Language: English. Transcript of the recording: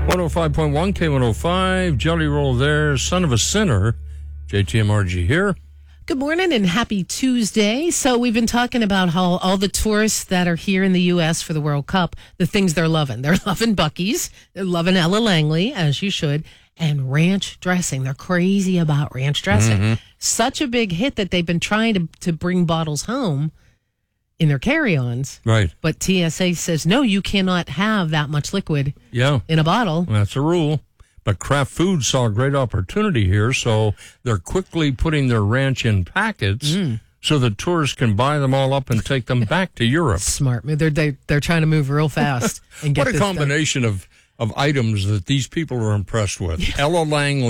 105.1 K105, Jelly Roll there, Son of a Sinner. JTMRG here. Good morning and happy Tuesday. So we've been talking about how all the tourists that are here in the U.S. for the World Cup, the things they're loving. They're loving Buc-ee's. They're loving Ella Langley, as you should, and ranch dressing. They're crazy about ranch dressing. Mm-hmm. Such a big hit that they've been trying to bring bottles home in their carry-ons. Right. But TSA says, no, you cannot have that much liquid in a bottle. That's a rule. But Kraft Foods saw a great opportunity here, so they're quickly putting their ranch in packets so that tourists can buy them all up and take them back to Europe. Smart. They're trying to move real fast. And get what a combination of items that these people are impressed with. Ella Langley.